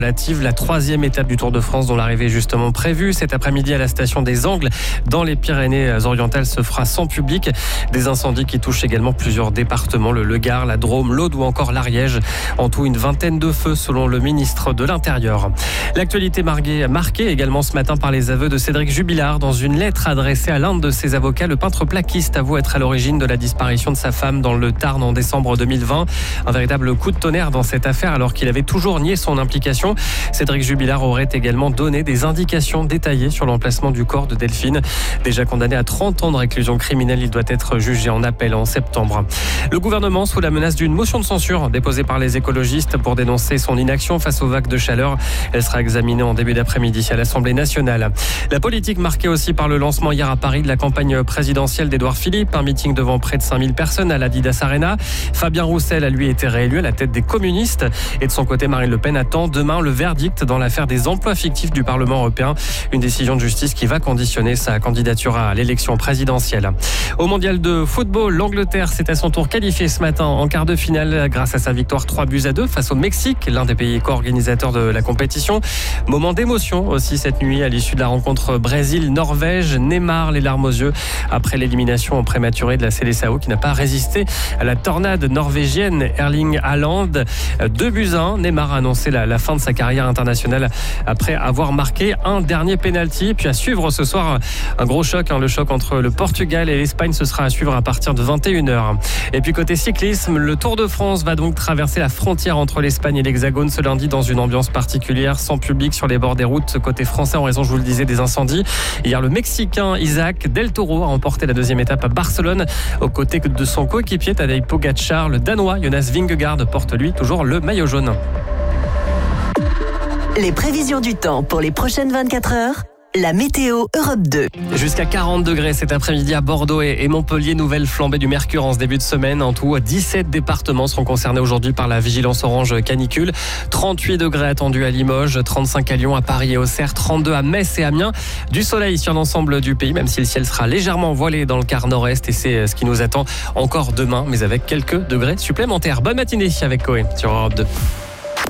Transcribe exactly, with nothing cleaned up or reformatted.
Relative, la troisième étape du Tour de France dont l'arrivée est justement prévue cet après-midi à la station des Angles dans les Pyrénées-Orientales se fera sans public. Des incendies qui touchent également plusieurs départements, le Gard, la Drôme, l'Aude ou encore l'Ariège. En tout, une vingtaine de feux selon le ministre de l'Intérieur. L'actualité marquée également ce matin par les aveux de Cédric Jubilard. Dans une lettre adressée à l'un de ses avocats, le peintre plaquiste avoue être à l'origine de la disparition de sa femme dans le Tarn en décembre deux mille vingt. Un véritable coup de tonnerre dans cette affaire alors qu'il avait toujours nié son implication. Cédric Jubilard aurait également donné des indications détaillées sur l'emplacement du corps de Delphine. Déjà condamné à trente ans de réclusion criminelle, il doit être jugé en appel en septembre. Le gouvernement sous la menace d'une motion de censure déposée par les écologistes pour dénoncer son inaction face aux vagues de chaleur. Elle sera examinée en début d'après-midi à l'Assemblée nationale. La politique marquée aussi par le lancement hier à Paris de la campagne présidentielle d'Édouard Philippe. Un meeting devant près de cinq mille personnes à l'Adidas Arena. Fabien Roussel a lui été réélu à la tête des communistes. Et de son côté, Marine Le Pen attend demain le verdict dans l'affaire des emplois fictifs du Parlement européen. Une décision de justice qui va conditionner sa candidature à l'élection présidentielle. Au mondial de football, l'Angleterre s'est à son tour qualifiée ce matin en quart de finale grâce à sa victoire trois buts à deux face au Mexique, l'un des pays co-organisateurs de la compétition. Moment d'émotion aussi cette nuit à l'issue de la rencontre Brésil-Norvège. Neymar les larmes aux yeux après l'élimination prématurée de la Seleção qui n'a pas résisté à la tornade norvégienne. Erling Haaland, deux buts à un. Neymar a annoncé la, la fin de sa carrière internationale après avoir marqué un dernier pénalty. Puis à suivre ce soir un gros choc, hein, le choc entre le Portugal et l'Espagne. Ce sera à suivre à partir de vingt et une heures. Et puis côté cyclisme, le Tour de France va donc traverser la frontière entre l'Espagne et l'Hexagone ce lundi dans une ambiance particulière, sans public sur les bords des routes côté français en raison, je vous le disais, des incendies. Hier, le Mexicain Isaac Del Toro a remporté la deuxième étape à Barcelone aux côtés de son coéquipier Tadej Pogačar. Le Danois Jonas Vingegaard porte lui toujours le maillot jaune. Les prévisions du temps pour les prochaines vingt-quatre heures, la météo Europe deux. Jusqu'à quarante degrés cet après-midi à Bordeaux et Montpellier. Nouvelle flambée du mercure en ce début de semaine. En tout, dix-sept départements seront concernés aujourd'hui par la vigilance orange canicule. trente-huit degrés attendus à Limoges, trente-cinq à Lyon, à Paris et Auxerre, trente-deux à Metz et Amiens. Du soleil sur l'ensemble du pays, même si le ciel sera légèrement voilé dans le quart nord-est. Et c'est ce qui nous attend encore demain, mais avec quelques degrés supplémentaires. Bonne matinée avec Coé sur Europe deux.